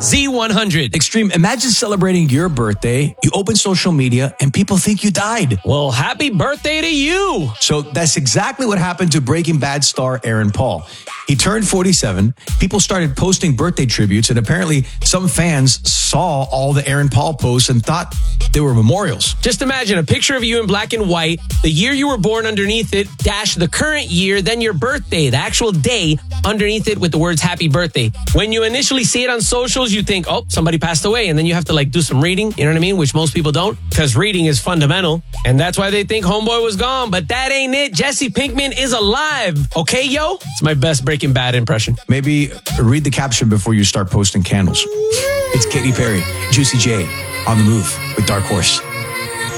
Z100. Extreme, imagine celebrating your birthday, you open social media, and people think you died. Well, happy birthday to you. So that's exactly what happened to Breaking Bad star Aaron Paul. He turned 47. People started posting birthday tributes, and apparently some fans saw all the Aaron Paul posts and thought they were memorials. Just imagine a picture of you in black and white, the year you were born underneath it, dash the current year, then your birthday, the actual day underneath it with the words happy birthday. When you initially see it on socials, you think, oh, somebody passed away. And then you have to do some reading, you know what I mean? Which most people don't, because reading is fundamental. And that's why they think homeboy was gone. But that ain't it. Jesse Pinkman is alive. Okay, yo? It's my best Breaking Bad impression. Maybe read the caption before you start posting candles. It's Katy Perry, Juicy J, on the move with Dark Horse.